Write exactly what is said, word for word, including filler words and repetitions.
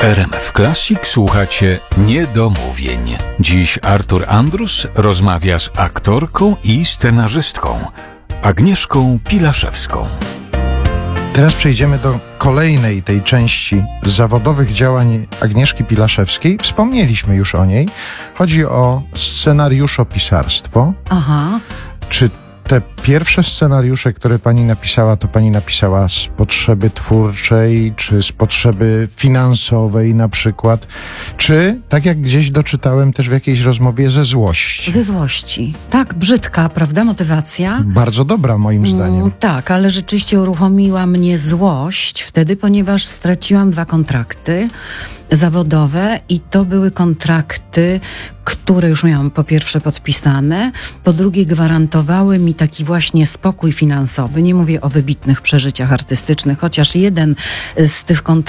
R M F Classic słuchacie Niedomówień. Dziś Artur Andrus rozmawia z aktorką i scenarzystką Agnieszką Pilaszewską. Teraz przejdziemy do kolejnej tej części zawodowych działań Agnieszki Pilaszewskiej. Wspomnieliśmy już o niej. Chodzi o scenariuszopisarstwo. Aha. Czy te pierwsze scenariusze, które pani napisała, to pani napisała z potrzeby twórczej, czy z potrzeby finansowej na przykład? Czy, tak jak gdzieś doczytałem też w jakiejś rozmowie, ze złości? Ze złości. Tak, brzydka, prawda, motywacja? Bardzo dobra, moim zdaniem. Mm, tak, ale rzeczywiście uruchomiła mnie złość wtedy, ponieważ straciłam dwa kontrakty zawodowe i to były kontrakty, które już miałam po pierwsze podpisane, po drugie gwarantowały mi taki właśnie spokój finansowy. Nie mówię o wybitnych przeżyciach artystycznych, chociaż jeden z tych kontraktów